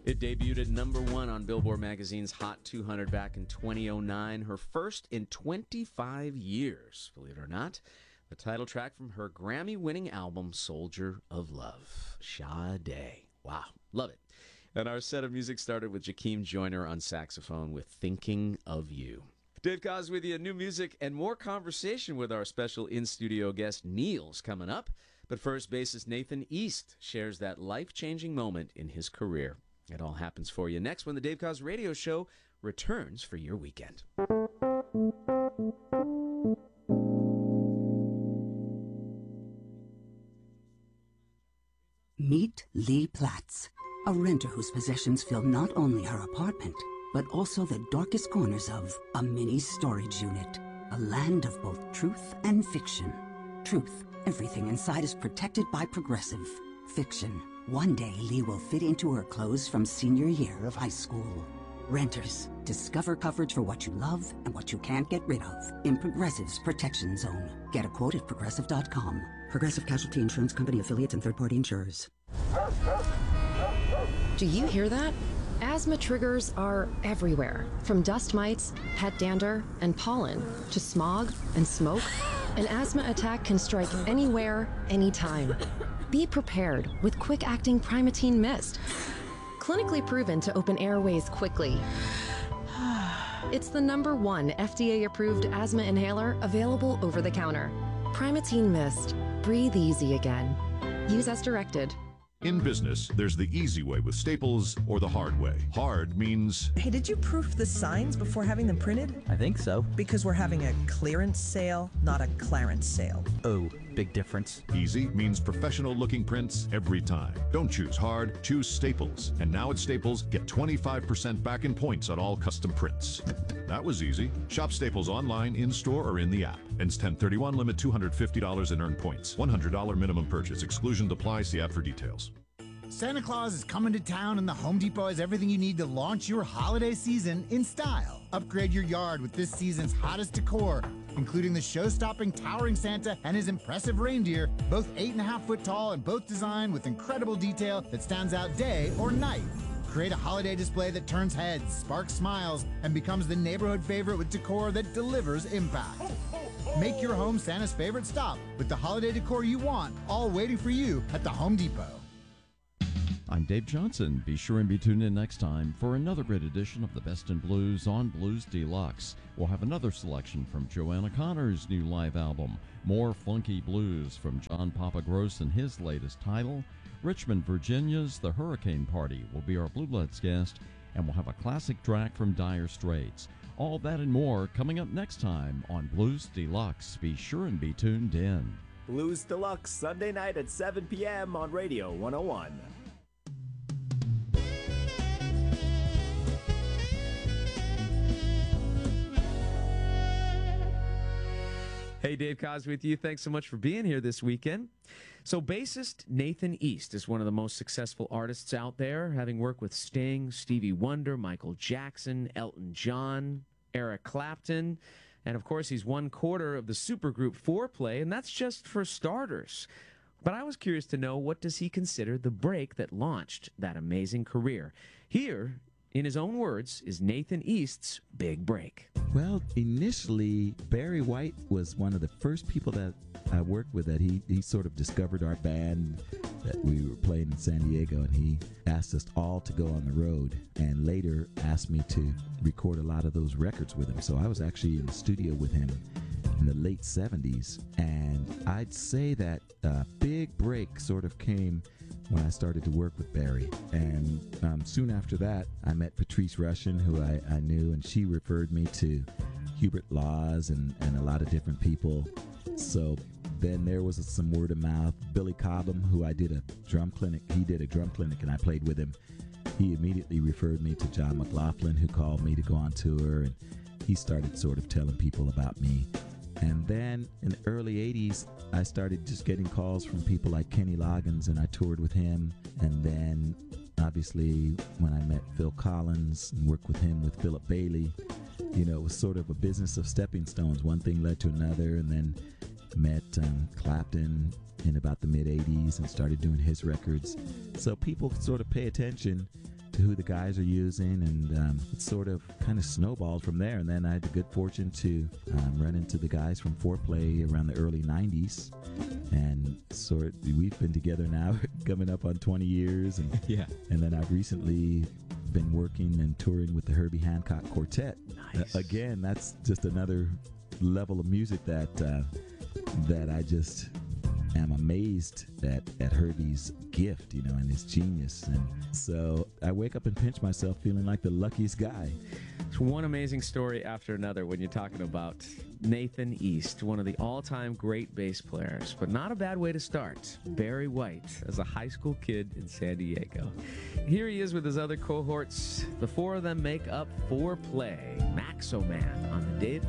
It debuted at number 1 on Billboard Magazine's Hot 200 back in 2009, her first in 25 years, believe it or not. The title track from her Grammy-winning album, Soldier of Love, Sade. Wow, love it. And our set of music started with Jakeem Joyner on saxophone with Thinking of You. Dave Koz with you. New music and more conversation with our special in-studio guest, Niels, coming up. But first, bassist Nathan East shares that life-changing moment in his career. It all happens for you next when the Dave Koz Radio Show returns for your weekend. Meet Lee Platts, a renter whose possessions fill not only her apartment, but also the darkest corners of a mini storage unit. A land of both truth and fiction. Truth, everything inside is protected by Progressive. Fiction, one day Lee will fit into her clothes from senior year of high school. Renters, discover coverage for what you love and what you can't get rid of in Progressive's Protection Zone. Get a quote at Progressive.com. Progressive Casualty Insurance Company affiliates and third-party insurers. Do you hear that? Asthma triggers are everywhere, from dust mites, pet dander, and pollen, to smog and smoke. An asthma attack can strike anywhere, anytime. Be prepared with quick-acting Primatene Mist. Clinically proven to open airways quickly. It's the #1 FDA-approved asthma inhaler available over the counter. Primatene Mist. Breathe easy again. Use as directed. In business, there's the easy way with Staples or the hard way. Hard means... Hey, did you proof the signs before having them printed? I think so. Because we're having a clearance sale, not a Clarence sale. Oh, big difference. Easy means professional-looking prints every time. Don't choose hard, choose Staples. And now at Staples, get 25% back in points on all custom prints. That was easy. Shop Staples online, in-store, or in the app. Ends 10/31, limit $250 in earned points. $100 minimum purchase. Exclusion applies. See app for details. Santa Claus is coming to town and the Home Depot has everything you need to launch your holiday season in style. Upgrade your yard with this season's hottest decor, including the show-stopping towering Santa and his impressive reindeer, both 8.5 foot tall and both designed with incredible detail that stands out day or night. Create a holiday display that turns heads, sparks smiles, and becomes the neighborhood favorite with decor that delivers impact. Make your home Santa's favorite stop with the holiday decor you want, all waiting for you at the Home Depot. I'm Dave Johnson. Be sure and be tuned in next time for another great edition of the Best in Blues on Blues Deluxe. We'll have another selection from Joanna Connor's new live album, more funky blues from John Papa Gross and his latest title. Richmond, Virginia's The Hurricane Party will be our Blue Bloods guest, and we'll have a classic track from Dire Straits. All that and more coming up next time on Blues Deluxe. Be sure and be tuned in. Blues Deluxe, Sunday night at 7 p.m. on Radio 101. Hey, Dave Koz with you. Thanks so much for being here this weekend. So bassist Nathan East is one of the most successful artists out there, having worked with Sting, Stevie Wonder, Michael Jackson, Elton John, Eric Clapton, and of course he's one quarter of the supergroup Foreplay, and that's just for starters. But I was curious to know, what does he consider the break that launched that amazing career? Here, in his own words, is Nathan East's big break. Well, initially, Barry White was one of the first people that I worked with that he sort of discovered our band that we were playing in San Diego, and he asked us all to go on the road and later asked me to record a lot of those records with him. So I was actually in the studio with him in the late 70s, and I'd say that big break sort of came when I started to work with Barry. And soon after that, I met Patrice Rushen, who I knew, and she referred me to Hubert Laws and a lot of different people. So then there was some word of mouth. Billy Cobham, who I did a drum clinic, he did a drum clinic and I played with him. He immediately referred me to John McLaughlin, who called me to go on tour, and he started sort of telling people about me. And then in the early 80s, I started just getting calls from people like Kenny Loggins, and I toured with him. And then, obviously, when I met Phil Collins and worked with him with Philip Bailey, you know, it was sort of a business of stepping stones. One thing led to another, and then met Clapton in about the mid-80s and started doing his records. So people sort of pay attention to who the guys are using, and it sort of kind of snowballed from there. And then I had the good fortune to run into the guys from Foreplay around the early 90s, and we've been together now coming up on 20 years, and and then I've recently been working and touring with the Herbie Hancock Quartet. Nice. Again, that's just another level of music that I just am amazed at Herbie's gift, and his genius. And so I wake up and pinch myself feeling like the luckiest guy. It's one amazing story after another when you're talking about Nathan East, one of the all-time great bass players, but not a bad way to start. Barry White as a high school kid in San Diego. Here he is with his other cohorts. The four of them make up Foreplay. Maxo Man on the Dave